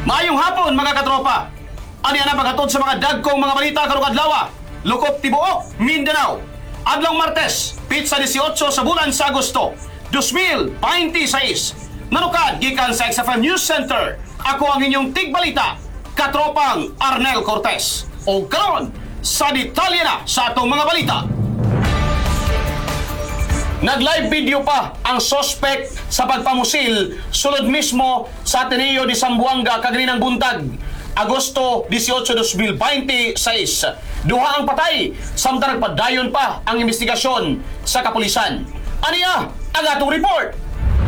Maayong hapon mga katropa. Ani ana paghatod sa mga dagkong mga balita karong adlaw. Lukop tibuok, Mindanao. Adlong Martes, pitsa 18 sa bulan sa Agosto, 2026. Nanukad gikan sa XFM News Center. Ako ang inyong tigbalita, katropang Arnel Cortez. O karon sa detalye na sa atong mga balita. Nag-live video pa ang sospek sa pagpamusil sulod mismo sa Ateneo de Zamboanga kaganinang buntag, Agosto 18, 2026. Duha ang patay, samtang nagpadayon pa ang investigasyon sa kapulisan. Aniya ang atong report.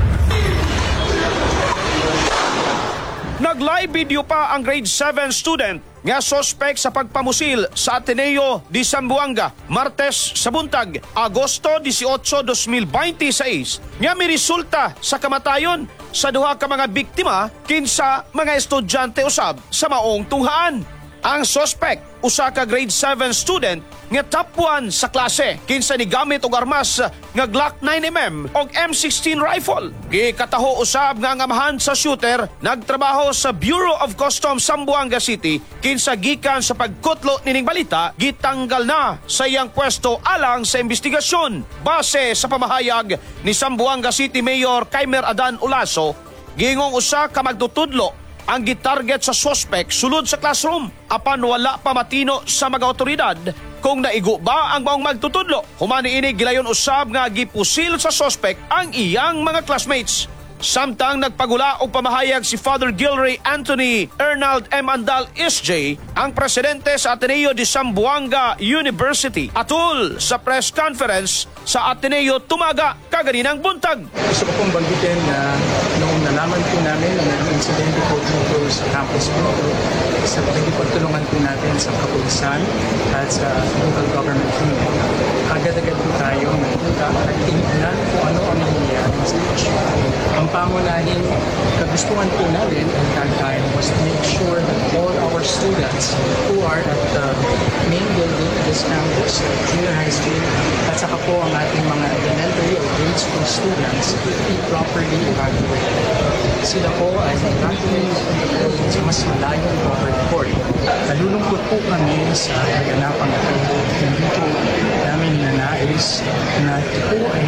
Nag-live video pa ang grade 7 student nga sospek sa pagpamusil sa Ateneo de Zamboanga, Martes sa buntag, Agosto 18, 2026, nga may resulta sa kamatayon sa duha ka mga biktima kinsa mga estudyante usab sa maong tunghaan. Ang sospek, usa ka grade 7 student nga top 1 sa klase kinsa ni gamit og armas nga Glock 9mm og M16 rifle. Gikataho usab nga ang amahan sa shooter nagtrabaho sa Bureau of Customs Zamboanga City kinsa gikan sa pagkutlo nining balita gitanggal na sa iyang pwesto alang sa investigasyon. Base sa pamahayag ni Zamboanga City Mayor Kaimer Adan Olaso, gingong usa ka magtutudlo ang gitarget sa suspect sulod sa classroom apan wala pa matino sa mga otoridad kung naigo ba ang maong magtutudlo. Humani ini gilayon usab nga gipusil sa suspect ang iyang mga classmates. Samtang nagpagula og pamahayag si Father Gilray Anthony Ernald M. Andal SJ, ang presidente sa Ateneo de Zamboanga University, atul sa press conference sa Ateneo Tumaga kaganinang buntag. Gusto ko pong banggitin na noong nalaman po namin na naging insidente po dito sa campus po, sa pagtulungan po natin sa kapulisan at sa local government team, agad-agad po tayo nagpunta at tinignan kung ano ang nangyayari sa sitwasyon. Ang pangunahing kagustuhan po natin at time was to make sure that all our students who are at the main building of this campus, junior high school, at saka po ang ating mga elementary or grade school students be properly evacuated. Sila po ay evacuated sa mas malayong laboratory. Nalulungkot po kami sa naganapang ito. Hindi po namin nanais na ito po ay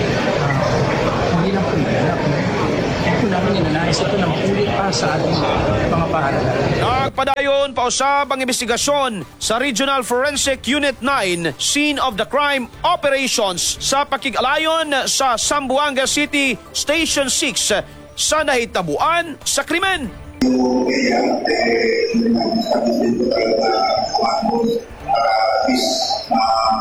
hindi lang po naganap. Hindi po namin ninanais ito na maulit pa sa ating mga paaralan. Nagpadayon pausab ang investigasyon sa Regional Forensic Unit 9 Scene of the Crime Operations sa pakigalayon sa Zamboanga City Station 6 sa nahitabuan sa krimen.